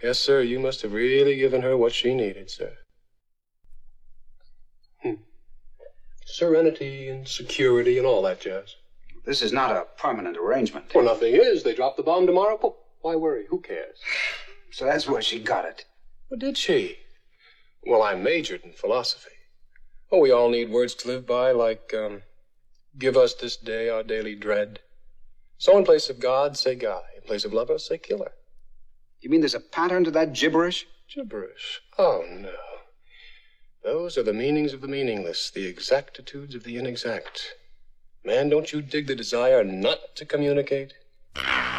Yes, sir, you must have really given her what she needed, sir. Serenity and security and all that jazz. This is not a permanent arrangement. Well, nothing is. They drop the bomb tomorrow. Well, why worry? Who cares? So that's where she got it. Well, did she? Well, I majored in philosophy. Oh, we all need words to live by, like, give us this day our daily dread. So in place of God, say guy. In place of lover, say killer. You mean there's a pattern to that gibberish? Gibberish? Oh, no. Those are the meanings of the meaningless, the exactitudes of the inexact. Man, don't you dig the desire not to communicate?